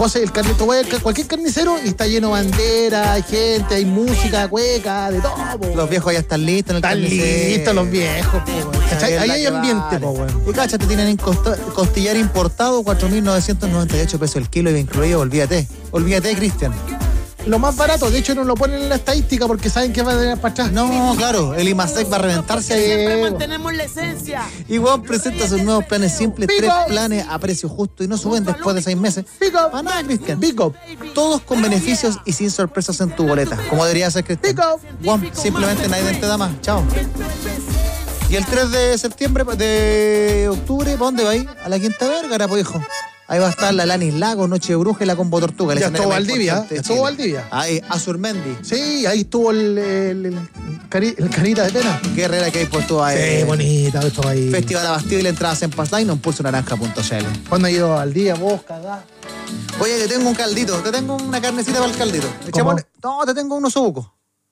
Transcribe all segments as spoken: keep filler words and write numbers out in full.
José, el carne, cualquier carnicero y está lleno de bandera, hay gente, hay música, cueca, de todo, po. Los viejos ya están listos en el Están carnicero. listos los viejos, po. ¿Cachai? Ahí hay ambiente, po, weón. Y cáchate, tienen en costa, costillar importado, cuatro mil novecientos noventa y ocho pesos el kilo y incluido, olvídate. Olvídate, Cristian. Lo más barato, de hecho no lo ponen en la estadística porque saben que va a tener para atrás. No, claro, el IMASEC va a reventarse ahí. Siempre mantenemos la esencia. Y Juan presenta sus nuevos planes simples, Pico. tres planes a precio justo y no suben después de seis meses. Pico. Para nada, Cristian. Pico. Todos con beneficios y sin sorpresas en tu boleta, como debería ser, Cristian. Pico. Juan, simplemente nadie te da más. Chao. Y el tres de septiembre, de octubre, ¿para dónde va ahí? A la Quinta Vergara, pues, hijo. Ahí va a estar la Lanis Lago, Noche de Bruja y la Combo Tortuga. Ya estuvo Valdivia, ya estuvo Valdivia. Ahí, Azurmendi. Sí, ahí estuvo el, el, el, cari, el Carita de Pena. Qué herrera que hay puesto ahí. Sí, bonita, esto ahí. Festival Abastido y la entrada en Passline, un pulso naranja punto c l. ¿Cuándo ha ido al día vos, cagá? Oye, te tengo un caldito, te tengo una carnecita para el caldito. Echémosle- No, te tengo unos subucos.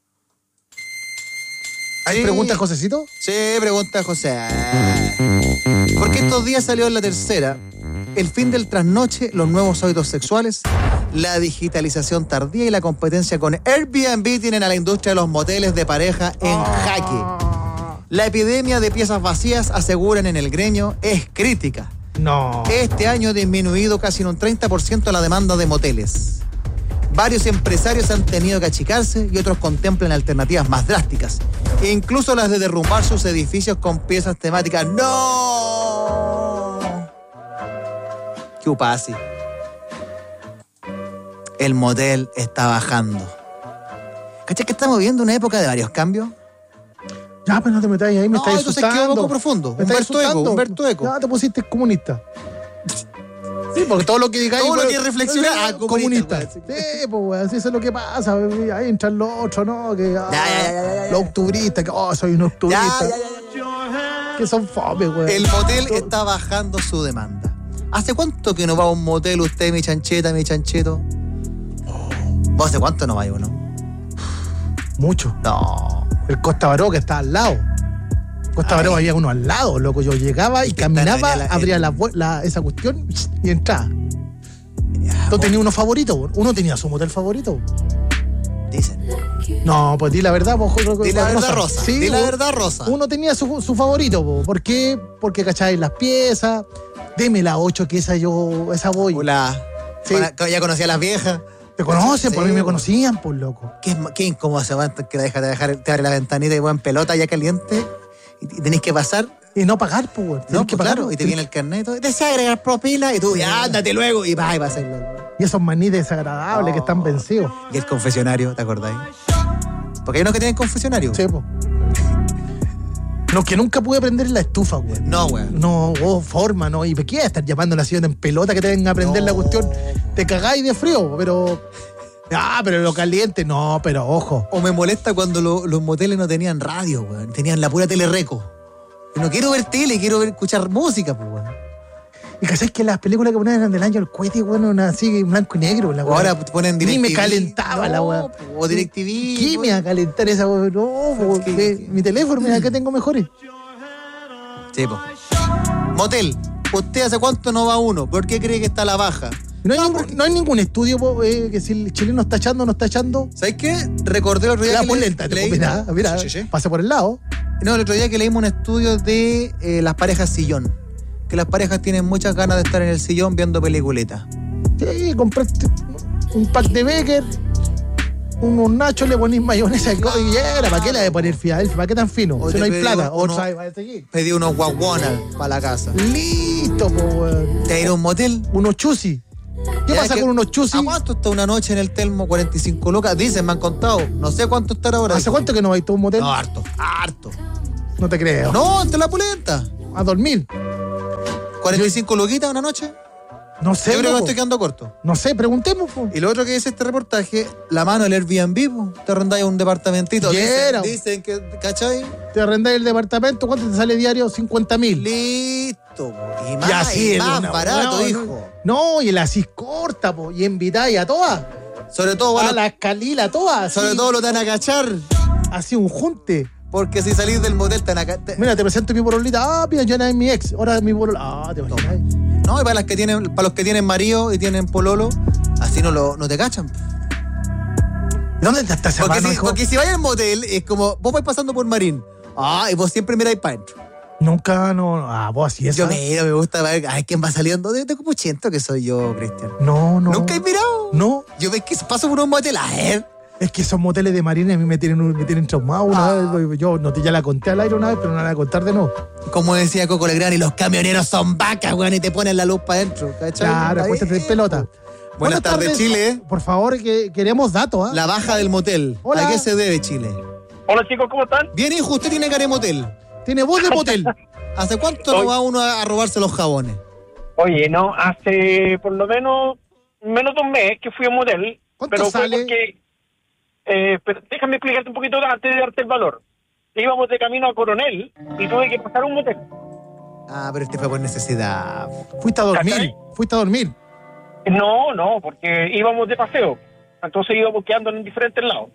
¿Hay Sí. preguntas, Josecito? Sí, pregunta José. Porque estos días salió en La Tercera el fin del trasnoche, los nuevos hábitos sexuales, la digitalización tardía y la competencia con Airbnb tienen a la industria de los moteles de pareja en jaque. La epidemia de piezas vacías, aseguran en el gremio, es crítica. No. Este año ha disminuido casi en un treinta por ciento la demanda de moteles. Varios empresarios han tenido que achicarse y otros contemplan alternativas más drásticas, incluso las de derrumbar sus edificios con piezas temáticas. ¡No! ¿Qué upasi? El motel está bajando. ¿Cachai que estamos viviendo una época de varios cambios? Ya, pues no te metáis ahí, me No, estáis entonces quedó asustando. poco profundo. Me estáis Humberto Eco, asustando. Humberto Eco. Ya te pusiste comunista. Sí, porque todo lo que digáis... Todo lo pues, que reflexiona, ah, comunista, comunista. Sí, pues, weón, sí, eso es lo que pasa. Ahí entran los otros, ¿no? Que, ah, Ya, ya, ya, ya, ya. los octubristas, que, oh, soy un Ya, octubrista. ya, ya, Que son fome, weón. El motel está bajando su demanda. ¿Hace cuánto que no va a un motel usted, mi chancheta, mi chancheto? ¿Vos hace cuánto no va a uno? Mucho. No. El Costa Baró, que está al lado. Costa Baró había uno al lado, loco. Yo llegaba y que caminaba, está en la- abría la, bu- la- esa cuestión y entraba. ¿Tú tenías uno favorito? weón? ¿Uno tenía su motel favorito? Dicen. No, pues di la verdad, po, jo- Di la verdad, Rosa. Sí, Di la weón. verdad, Rosa. Uno tenía su, su favorito, po. ¿Por qué? Porque cacháis las piezas. Deme la ocho, que esa yo, esa voy. Hola. Sí. Con- Ya conocía a las viejas. ¿Te conocen? Sí, Por mí me po. conocían, por loco. Qué, qué incómodo se va que deja de dejar, te abre la ventanita y en pelota ya caliente y, y tenés que pasar. Y no pagar, pues, weón. No, Tenés que pues pagar. claro, y te viene el carnet y todo, desea agregar propina y tú, ya, ándate luego y va y va a hacerlo. Y esos maní desagradables que están vencidos. Y el confesionario, ¿te acordáis? Porque hay unos que tienen confesionario. Sí, po. Lo que nunca pude prender la estufa, güey. No, weón. No, oh, forma, ¿no? ¿Y por qué estar llamando a la ciudad en pelota que te venga a prender No. la cuestión? Te cagáis de frío, pero... Ah, pero lo caliente, no, pero ojo. O me molesta cuando lo- los moteles no tenían radio, weón. Tenían la pura telereco. Yo no quiero ver tele, quiero ver, escuchar música, pues, weón. Y que sabes que las películas que ponían del año el cohete, bueno, una así en blanco y negro, la O weá. ahora ponen Ni DirecTV. me calentaba la weá. No, o DirecTV. ¿Qué me va a calentar esa weá? No, po, Es que- que- mi teléfono, mira, que tengo mejores. Sí, po. Motel. ¿Usted hace cuánto no va a uno? ¿Por qué cree que está a la baja? No hay, No, ningún, porque- no hay ningún estudio po, eh, que si el chileno está echando o no está echando. ¿Sabes qué? Recordé el otro día La que pon le- lenta, leí- mira, mira, Sí, sí, sí. pase por el lado. No, el otro día que leímos un estudio de eh, las parejas sillón. Que las parejas tienen muchas ganas de estar en el sillón viendo peliculetas. Sí, compraste un pack de Becker, unos nachos, le ponís mayonesa y co- y ya era. ¿Para qué le de poner Filadelfia? ¿Para qué tan fino? O Si te no hay pedí plata, uno- otra va a seguir. Pedí unos guaguanas para la casa. Listo, po, weón. ¿Te ir a un motel? Unos chusi. ¿Qué Ya pasa que- con unos chusi? ¿A cuánto está una noche en el Telmo? cuarenta y cinco lucas. Dicen, me han contado. No sé cuánto estará ahora. ¿Hace cuánto que no vais tú a un motel? No, harto. Harto. No te creo. No, ante la pulenta. A dormir. cuarenta y cinco luquitas una noche. No sé, Yo creo que me loco. estoy quedando corto. No sé, preguntemos, po. Y lo otro que dice este reportaje, la mano del Airbnb, po. Te arrendáis un departamentito. Y era. Dicen, dicen que, ¿cachai? Te arrendáis el departamento, ¿cuánto te sale diario? cincuenta mil. Listo, po. Y más, Y así y es más una- barato, no, hijo. No, y el así corta, po. Y invitáis a todas. Sobre todo, A bueno, la escalila, a todas. sobre así. todo lo te van a cachar. Así un junte. Porque si salís del motel te van a cachar. Mira, te presento a mi pololita. Ah, mira, yo era mi ex. Ahora es mi pololo. Ah, te imaginas. No, y para las que tienen, para los que tienen marido y tienen pololo, Así no, lo, no te cachan. ¿Dónde está ese Porque mano, si, hijo? porque si vais al motel, es como, vos vais pasando por Marín. Ah, y vos siempre miráis para adentro. Nunca, no. Ah, vos así es. Yo miro, me gusta ver, ay, ¿quién va saliendo? De, de copuchento que soy yo, Cristian. No, no. ¿Nunca he mirado? No. Yo ves que paso por un motel, a ver. Es que esos moteles de marines a mí me tienen, me tienen traumado una Ah. vez. Yo no te, ya la conté al aire una vez, pero no la voy a contar de nuevo. Como decía Coco Legrand, y los camioneros son vacas, weón, y te ponen la luz para adentro, ¿cachai? Claro, Ahí. acuéstate en pelota. Buenas tardes, Chile. Por favor, que queremos datos, ¿ah? La baja del motel. Hola. ¿A qué se debe, Chile? Hola chicos, ¿cómo están? Bien, hijo, usted tiene cara de motel. Tiene voz de motel. ¿Hace cuánto no Hoy- va uno a, a robarse los jabones? Oye, no, hace por lo menos menos de un mes que fui a un motel. ¿Cuánto pero fue sale? porque, eh, pero déjame explicarte un poquito antes de darte el valor. Íbamos de camino a Coronel y tuve que pasar un motel. Ah, pero este fue por necesidad. Fuiste a dormir. ¿Cachai? Fuiste a dormir. No, no, porque íbamos de paseo. Entonces íbamos quedando en diferentes lados.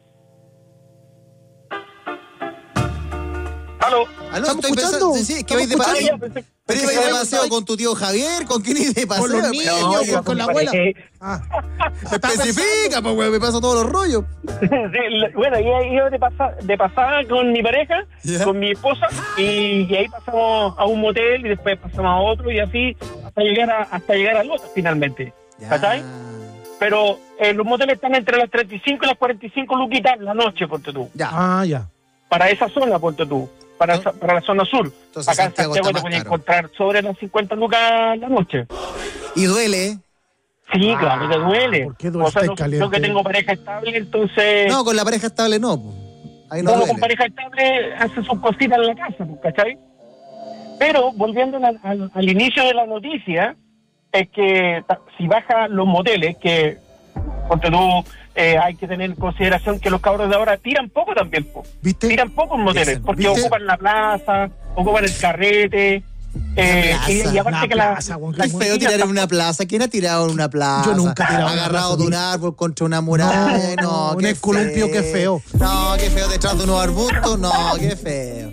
¿Aló? ¿Aló? ¿Estamos Estoy escuchando? pensando- sí, sí, que ¿Estamos vais de Ah, paseo. ya, pensé- ¿Pero pensé ibais de que- paseo con tu tío Javier? ¿Con quién ibas de paseo? Con los niños, No, con, yo- con la abuela. eh, Ah. Especifica, pues, weón, me paso todos los rollos. Sí, la- bueno, iba, iba de, pasa, de pasada con mi pareja, Ya. con mi esposa, y, y ahí pasamos a un motel y después pasamos a otro y así hasta llegar a, hasta llegar al otro finalmente. ¿Cachai? Pero eh, los moteles están entre las treinta y cinco y las cuarenta y cinco luquitas la noche, ponte tú. Ya. Ah, ya. Para esa zona, ponte tú. Para, esa- para la zona sur. Entonces Acá en Santiago Santiago está te más puedes caro. encontrar sobre las cincuenta lucas la noche. Y duele. Sí, Ah, claro, te duele. ¿por qué duele? O sea, Estáis no- caliente. yo que tengo pareja estable, entonces... No, con la pareja estable no. po. Ahí no Uno duele. con pareja estable hace sus cositas en la casa, pues, ¿cachai? Pero volviendo al, al- al inicio de la noticia, es que ta- si baja los moteles, que ponte tú, eh, hay que tener en consideración que los cabros de ahora tiran poco también, po. ¿Viste? tiran poco en moteles, Dicen, porque ¿viste? ocupan la plaza, ocupan el carrete, eh, La y, plaza, y aparte la que la... plaza, weón, Es feo tirar en una plaza. ¿Quién ha tirado en una plaza? Yo nunca he tirado en una Agarrado plaza, de un sí. árbol contra una muralla. No, No, un qué escolumpio, qué feo. No, qué feo detrás de unos arbustos. No, qué feo.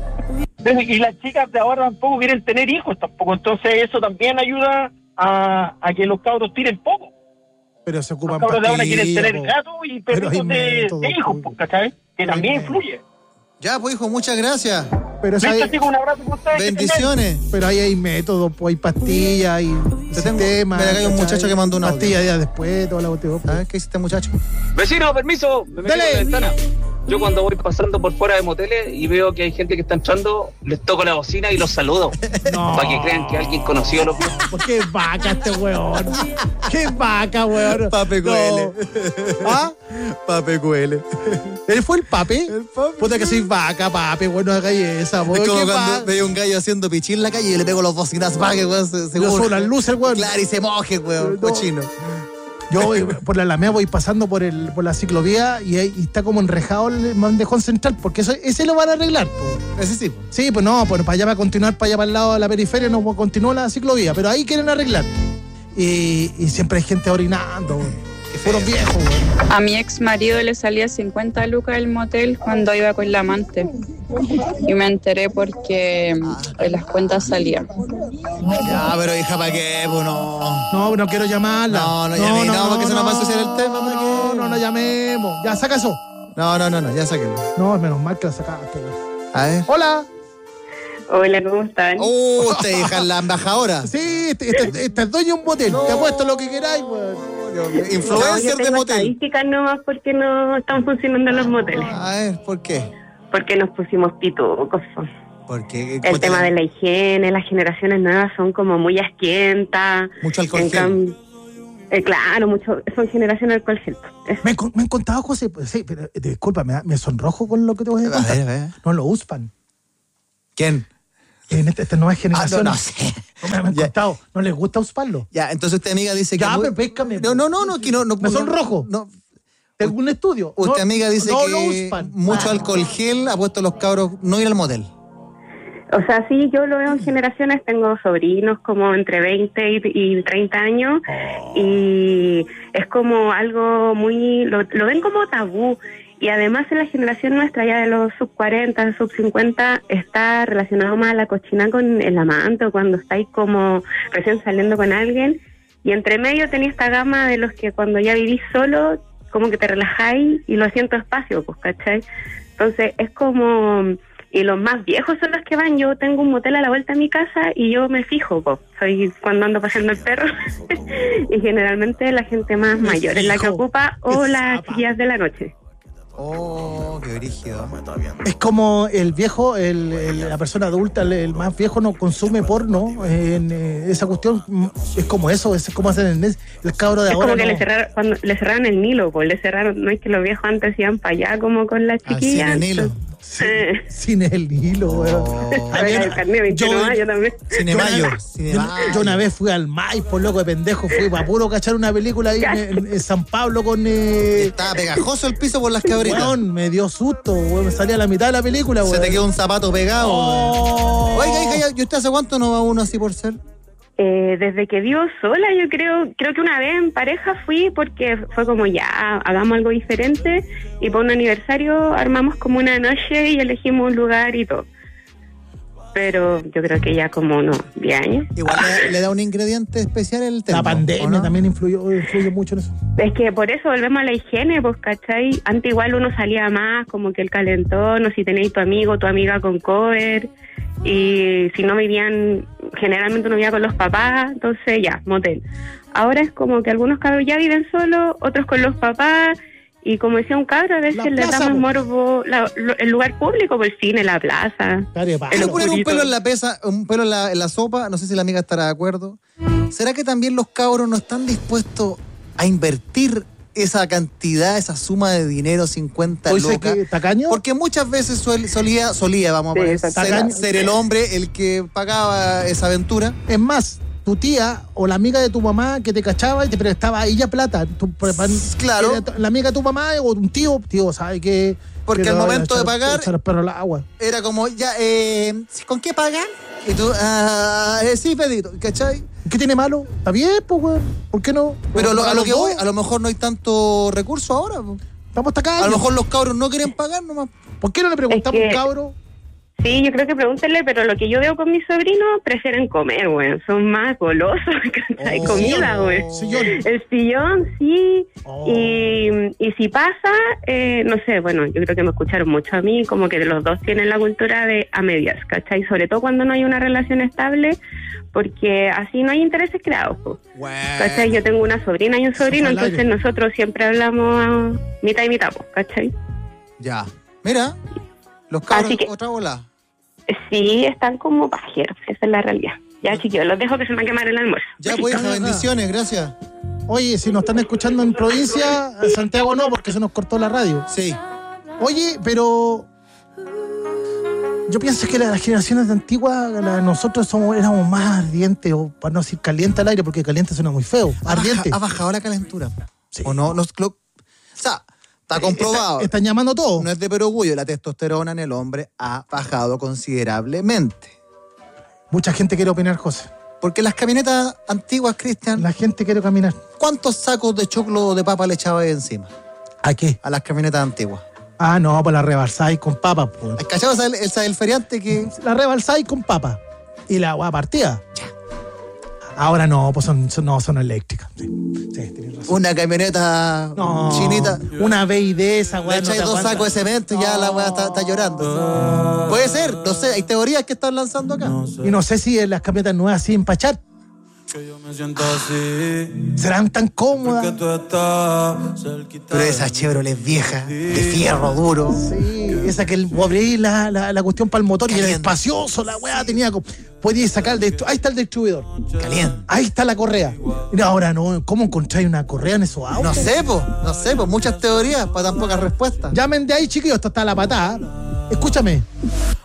Y las chicas de ahora tampoco quieren tener hijos tampoco, entonces eso también ayuda a, a que los cabros tiren poco. Pero se Los ocupan cabros de ahora quieren pastillas, tener po. gatos y Pero hay perritos de, métodos, de hijos, po. pues, ¿cachai? Que Pero hay también métodos. influye. Ya, pues, hijo, muchas gracias. Pero, esa- Listo, chicos, un abrazo para ustedes. que estén bien. Bendiciones. pero ahí hay métodos, pues hay pastillas, hay Te tengo- sistemas. mira, acá hay un ¿cachai? muchacho que mandó un audio. Pastillas días después, toda la botella. A ver, ¿qué hiciste, muchacho? Vecino, permiso, me metí Dale. por la ventana. Yo cuando voy pasando por fuera de moteles y veo que hay gente que está entrando, les toco la bocina y los saludo. No. Para que crean que alguien conocido los vio. ¿Por qué vaca este weón? ¿Qué vaca, weón? Pape No. Cuele. ¿Ah? Pape Cuele. ¿Él fue el pape? El pape. Puta que soy vaca, pape, bueno, haga esa, Es weón. como ¿Qué cuando va? veo un gallo haciendo pichín en la calle y le pego los bocinazos para que weón, se, se Yo soy moje. una luz, el weón. Claro, y se moje, weón, No. cochino. Yo voy por la Alameda voy pasando por el por la ciclovía y, ahí- y está como enrejado el bandejón central, porque eso, ese lo van a arreglar, po. Ese sí, po. Sí, pues no, pues para allá va a continuar, para allá para el lado de la periferia, no continúa la ciclovía, pero ahí quieren arreglar. Y, y siempre hay gente orinando, weón. Puros viejos, weón. A mi ex marido le salía cincuenta lucas el motel cuando iba con la amante. Y me enteré porque mm, en las cuentas salían. Ya, pero hija, ¿para qué? Pues no. No, no quiero llamarla. No, no llamé, no, porque se nos va a ensuciar el tema, ¿para No, qué? no, no llamemos. Ya, saca eso. No, no, no, no, ya sáquenlo. No, menos mal que la sacaste, weón. A ver. Hola. Hola, ¿cómo están? Uh, usted, hija, la embajadora. Sí, este, este, este es dueño de un motel. Te apuesto lo que queráis, weón. Influencer yo de tengo motel. estadísticas nomás porque no están funcionando los moteles. A ver, ¿por qué? Porque nos pusimos pitucos. Porque El tema de la higiene, las generaciones nuevas son como muy asquientas. mucho alcohol En gel. cam- eh, claro, mucho, son generaciones alcohol gel. Eso. Me, han con- me han contado, José, pues, sí, pero eh, disculpa, me, me sonrojo con lo que te voy a A contar. ver, a ver. No lo usan. ¿Quién? En este- estas nuevas Ah, no, generaciones. no sé. No me, me han Ya. contado. No les gusta usarlo. Ya, entonces usted, amiga, dice que... Ya, muy- pero péscame. No, no, no, no, que no... no Me no, sonrojo. No, Tengo un estudio. usted, No- amiga, dice no lo que usan. mucho Ah. alcohol gel ha puesto a los cabros no ir al motel. O sea, sí, yo lo veo en generaciones. Tengo sobrinos como entre veinte y, y treinta años. Y es como algo muy... Lo, lo ven como tabú. Y además en la generación nuestra, ya de los sub cuarenta, sub cincuenta, está relacionado más a la cochina con el amante o cuando estáis como recién saliendo con alguien. Y entre medio tenía esta gama de los que cuando ya vivís solo, como que te relajáis y lo siento espacio, pues, ¿cachai? Entonces es como... Y los más viejos son los que van. Yo tengo un motel a la vuelta de mi casa y yo me fijo, pues. Soy cuando ando paseando el perro. Y generalmente la gente más Me mayor es la que fijo. ocupa o Qué las zapa. chiquillas de la noche. Oh, qué brígido. Es como el viejo, el, el- la persona adulta, el, el más viejo no consume porno. En, eh, esa cuestión mm, es como eso, es como hacen en el, el cabro de Es ahora. como que no. le cerraron, cuando le cerraron el Nilo, pues le cerraron, no es que los viejos antes iban para allá como con las Al chiquillas. cine Nilo. Sí, sin el hilo, weón. Oh. A ver, el carnet veintiuno yo- años, yo también. Cinemayo. Yo, Cinemayo. yo una vez fui al Maipo, por loco de pendejo, fui para puro cachar una película ahí en, en- en San Pablo con... Eh, Estaba pegajoso el piso por las cabritas. weón, me dio susto, weón, me salía a la mitad de la película, weón. Se te quedó un zapato pegado. Oh. Oiga, hija, ¿y usted hace cuánto no va uno así por ser? Eh, desde que vivo sola, yo creo, creo que una vez en pareja fui porque fue como ya, hagamos algo diferente y por un aniversario armamos como una noche y elegimos un lugar y todo. Pero yo creo que ya como unos diez años. Igual le, le da un ingrediente especial el tema. La pandemia también influyó, influyó mucho en eso. Es que por eso volvemos a la higiene, pues, ¿cachai? Antes igual uno salía más, como que el calentón, o si tenéis tu amigo, tu amiga con cover, y si no vivían, generalmente uno vivía con los papás, entonces ya, motel. Ahora es como que algunos cabros ya viven solos, otros con los papás, y como decía un cabro, a veces La les da plaza, más po. morbo la- lo- el lugar público, por el cine, la plaza. Claro, de palo. Le ponen un oscurito. pelo en la pesa, un pelo en la, en la sopa, no sé si la amiga estará de acuerdo. ¿Será que también los cabros no están dispuestos a invertir esa cantidad, esa suma de dinero, cincuenta Hoy sé lucas? que tacaño. Porque muchas veces suel- solía, solía, vamos a Sí, poner, exacto. ser, ser el hombre el que pagaba esa aventura. Es más, tu tía o la amiga de tu mamá que te cachaba y te prestaba ella plata. Tu- pa- pa- Claro. era la amiga de tu mamá o un tío, tío, ¿sabe qué? Porque Que al te vaya a momento de echar- pagar- echar el perro al agua. Era como, ya, eh, ¿con qué pagan? Y tú, ah, eh, sí, Pedrito, ¿cachai? ¿Qué tiene malo? Está bien, pues, weón. ¿Por qué no? Pero lo- a lo los que dos. voy, a lo mejor no hay tanto recurso ahora. po. Estamos tacaños. A lo mejor los cabros no quieren pagar nomás. ¿Por qué no le preguntamos Es a que- un cabro? Sí, yo creo que pregúntenle, pero lo que yo veo con mis sobrinos, prefieren comer, güey. Son más golosos, ¿cachai? Oh, Comida, güey. Sillón. El sillón, sí. Oh. Y, y si pasa, eh, no sé, bueno, yo creo que me escucharon mucho a mí, como que los dos tienen la cultura de a medias, ¿cachai? Sobre todo cuando no hay una relación estable, porque así no hay intereses creados, po. ¿Cachai? Yo tengo una sobrina y un sobrino, Eso fue al entonces aire. nosotros siempre hablamos mitad y mitad, po, ¿cachai? Ya. Mira, los cabros, Así que- otra bola. Sí, están como pajeros, esa es la realidad. Ya, chiquillos, los dejo que se me va a quemar el almuerzo. Ya, pues, hija, bendiciones, gracias. Oye, si nos están escuchando en provincia, en Santiago no, porque se nos cortó la radio. Sí. Oye, pero yo pienso que las generaciones de antiguas, la- nosotros somos, éramos más ardientes, o para no decir caliente al aire, porque caliente suena muy feo. Ha, Ardiente. baja- ha bajado la calentura. Sí. ¿O no? Nos, lo- o sea, está comprobado. Está- están llamando todo. No es de perogullo, la testosterona en el hombre ha bajado considerablemente. Mucha gente quiere opinar, José. Porque las camionetas antiguas, Cristian, La gente quiere caminar. ¿cuántos sacos de choclo o de papa le echaba ahí encima ¿A qué? a las camionetas antiguas? Ah, no, pues la rebalsáis con papa. Pues. ¿Cachabas el, el, el feriante que La rebalsáis con papa. Y la agua partida. Ahora no, pues son, son- no, son eléctricas. Sí, sí, tienes razón. una camioneta No, chinita Una V I D esa le weá. no echáis te dos aguanta. sacos de cemento y ya la weá está, está llorando? Puede ser, no sé, hay teorías que están lanzando acá. Y no sé si en las camionetas nuevas sin empachar Que yo me siento así, serán tan que cómodas. tú estás cerquita. Pero esa Chevrolet vieja, de fierro duro. Sí, esa que el abrí la, la, la cuestión para el motor y era Caliente. espacioso, la weá tenía. co- Podías sacar el distru- ahí está el distribuidor. Caliente. Ahí está la correa. Y ahora no, ¿cómo encontráis una correa en esos autos? No sé, pues, no sé, pues, muchas teorías para tan pocas respuestas. Llamen de ahí, chiquillos, esto está la patada. Escúchame.